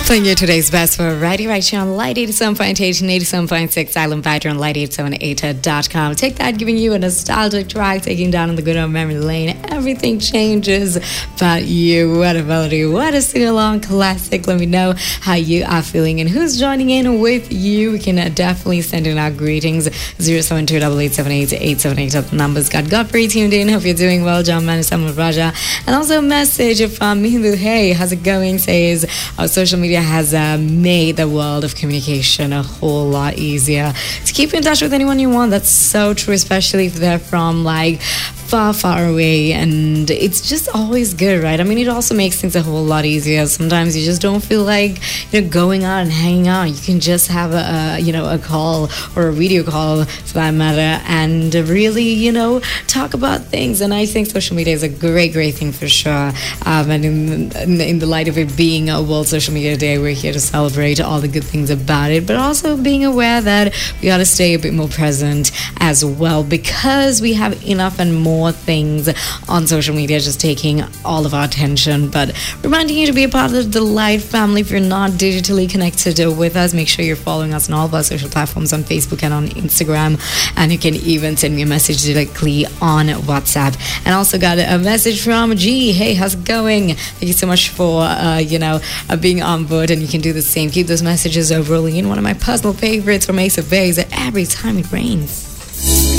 Playing you today's best for Righty right here on Light 87.8 and 87.6 Silent Fighter on Light878.com. Take that, giving you a nostalgic track, taking down in the good old memory lane. Everything changes but you. What a melody, what a sing-along classic. Let me know how you are feeling and who's joining in with you. We can definitely send in our greetings. 072-8878-878 numbers. Got Godfrey tuned in. Hope you're doing well. John Manasamu Raja. And also a message from Mihindu. Hey, how's it going? Says our social media has made the world of communication a whole lot easier to keep in touch with anyone you want. That's so true, especially if they're from like far away, and it's just always good, right? I mean, it also makes things a whole lot easier. Sometimes you just don't feel like going out and hanging out. You can just have a call or a video call for that matter, and really talk about things. And I think social media is a great thing for sure. And in the light of it being a World Social Media Day, we're here to celebrate all the good things about it, but also being aware that we got to stay a bit more present as well, because we have enough and more things on social media just taking all of our attention. But reminding you to be a part of the Light family. If you're not digitally connected with us, make sure you're following us on all of our social platforms, on Facebook and on Instagram, and you can even send me a message directly on WhatsApp. And also got a message from G. Hey, how's it going? Thank you so much for being on board, and you can do the same. Keep those messages rolling in. One of my personal favorites from Ace of Base, every time it rains.